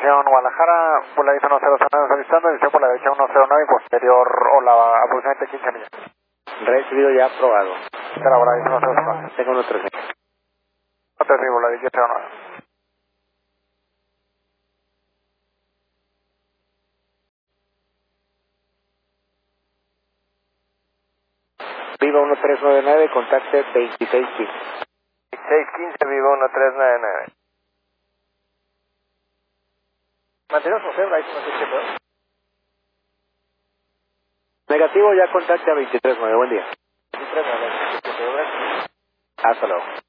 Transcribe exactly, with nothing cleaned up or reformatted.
dirección Guadalajara, por la dirección uno cero cero nueve, solicitando dirección por la dirección uno cero nueve y posterior, o la aproximadamente quince millas. Recibido ya aprobado. Espera, por la dirección uno cero cero nueve. Tengo uno tres. No te digo, la dirección cero nueve. Viva uno tres nueve nueve, contacte veintiséis quince. veintiséis quince, Vivo uno tres nueve nueve. Mantenemos con cebra, ahí se mantiene. Negativo, ya contacte a veintitrés nueve. Buen día. veintitrés nueve. Hasta luego.